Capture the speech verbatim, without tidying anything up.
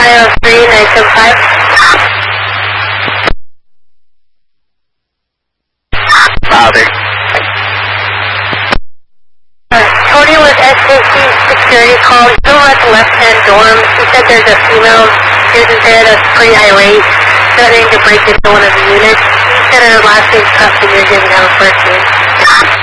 Ohio three nine seven five. Father. Uh, Tony with S K C security call. Still at the left-hand dorm. He said there's a female student there that's pretty irate, threatening to break into one of the units. He said her last name's Cuff and you're giving out a first name.